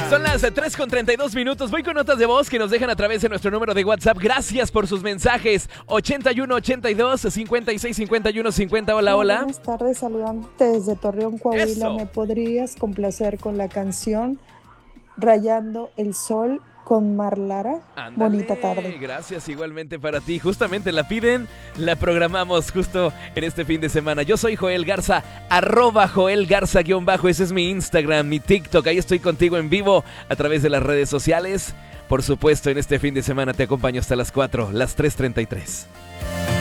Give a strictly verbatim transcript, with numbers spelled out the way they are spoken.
Son las tres con treinta y dos minutos. Voy con notas de voz que nos dejan a través de nuestro número de WhatsApp. Gracias por sus mensajes. ochenta y uno ochenta y dos cincuenta y seis cincuenta y uno cincuenta. Hola, hola. Buenas tardes, saludante desde Torreón, Coahuila. Eso. ¿Me podrías complacer con la canción Rayando el Sol con Mar Lara? Ándale, bonita tarde. Gracias igualmente para ti. Justamente la piden, la programamos justo en este fin de semana. Yo soy Joel Garza, arroba Joel Garza guión bajo. Ese es mi Instagram, mi TikTok. Ahí estoy contigo en vivo a través de las redes sociales. Por supuesto, en este fin de semana te acompaño hasta las cuatro, las tres treinta y tres.